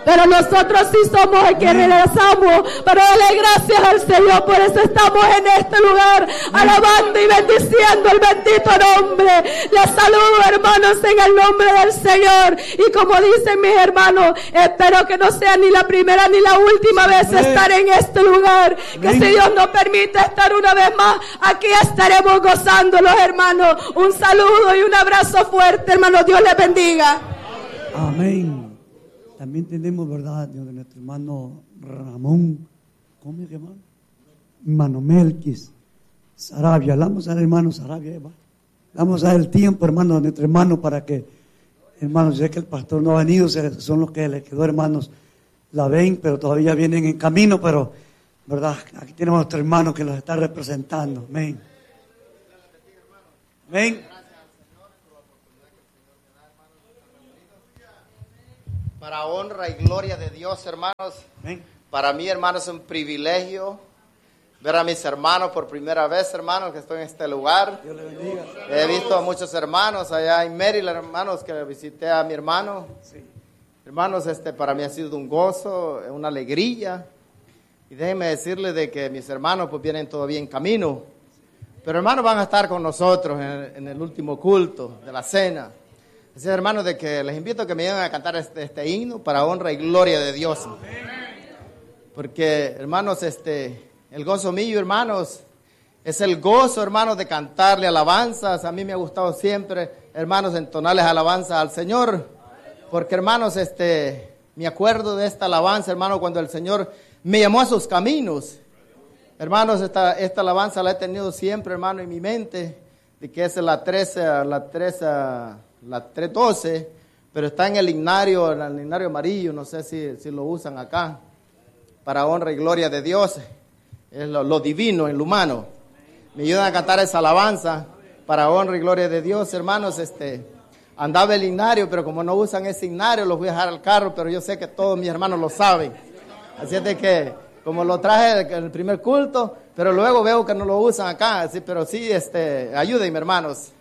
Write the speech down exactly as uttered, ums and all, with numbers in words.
pero nosotros sí somos el que regresamos para darle gracias al Señor. Por eso estamos en este lugar, alabando y bendiciendo el bendito nombre. Les saludo, hermanos, en el nombre del Señor. Y como dicen mis hermanos, espero que no sea ni la primera ni la última vez estar en este lugar. Que si Dios nos permite estar una vez más, aquí estaremos gozando, los hermanos. Un saludo y un abrazo fuerte, hermanos. Dios les bendiga. Amén. También tenemos, ¿verdad?, de nuestro hermano Ramón, ¿cómo se llama? Hermano Melquis Sarabia. Vamos a ver, hermano Sarabia, ¿va? Vamos a dar el tiempo, hermano, de nuestro hermano, para que, hermanos, sé que el pastor no ha venido, son los que le quedó, hermanos, la ven, pero todavía vienen en camino, pero, ¿verdad? Aquí tenemos a nuestro hermano que los está representando. Amén. Amén. Para honra y gloria de Dios, hermanos. Amén. Para mí, hermanos, es un privilegio ver a mis hermanos por primera vez, hermanos, que estoy en este lugar. Dios le bendiga. He visto a muchos hermanos allá en Maryland, hermanos, que visité a mi hermano. Sí. Hermanos, este para mí ha sido un gozo, una alegría. Y déjenme decirles de que mis hermanos pues vienen todavía en camino. Pero hermanos van a estar con nosotros en el, en el último culto de la cena. Así, hermanos, de que les invito a que me lleven a cantar este, este himno para honra y gloria de Dios. Porque, hermanos, este, el gozo mío, hermanos, es el gozo, hermanos, de cantarle alabanzas. A mí me ha gustado siempre, hermanos, entonarles alabanzas al Señor. Porque, hermanos, este, me acuerdo de esta alabanza, hermano, cuando el Señor me llamó a sus caminos. Hermanos, esta, esta alabanza la he tenido siempre, hermano, en mi mente, de que es la trece, la trece, la tres doce, pero está en el himnario, en el himnario amarillo, no sé si, si lo usan acá, para honra y gloria de Dios, es lo, lo divino en lo humano. Me ayudan a cantar esa alabanza para honra y gloria de Dios, hermanos. Este, andaba el himnario, pero como no usan ese himnario, los voy a dejar al carro, pero yo sé que todos mis hermanos lo saben. Así es de que, como lo traje en el primer culto, pero luego veo que no lo usan acá, así, pero sí, este, ayúdenme, hermanos.